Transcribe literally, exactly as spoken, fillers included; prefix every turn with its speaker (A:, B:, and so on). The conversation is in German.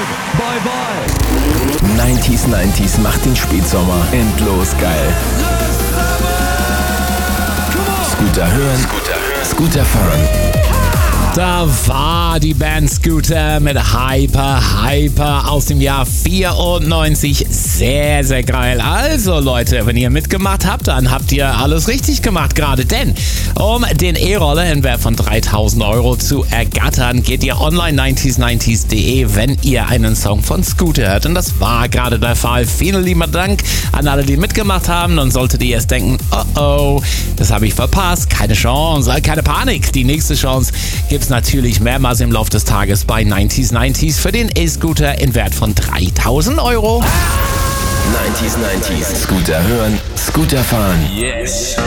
A: Bye bye.
B: neunziger neunzig macht den Spätsommer endlos geil. Scooter hören, Scooter fahren.
C: Da war die Band Scooter mit Hyper, Hyper aus dem Jahr vierundneunzig. Sehr, sehr geil. Also Leute, wenn ihr mitgemacht habt, dann habt ihr alles richtig gemacht gerade. Denn um den E-Roller in Wert von dreitausend Euro zu ergattern, geht ihr online neunzig neunzig punkt de, wenn ihr einen Song von Scooter hört. Und das war gerade der Fall. Vielen lieben Dank an alle, die mitgemacht haben. Und solltet ihr jetzt denken, oh oh, das habe ich verpasst. Keine Chance, keine Panik. Die nächste Chance gibt es natürlich mehrmals im Laufe des Tages bei neunzig neunzig für den E-Scooter in Wert von dreitausend Euro.
B: neunzig neunzig. Scooter hören, Scooter fahren.
A: Yes.